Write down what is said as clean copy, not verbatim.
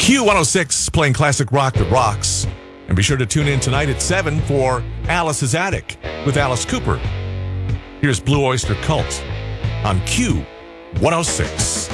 Q106 playing classic rock that rocks. And be sure to tune in tonight at 7 for Alice's Attic with Alice Cooper. Here's Blue Oyster Cult on Q106.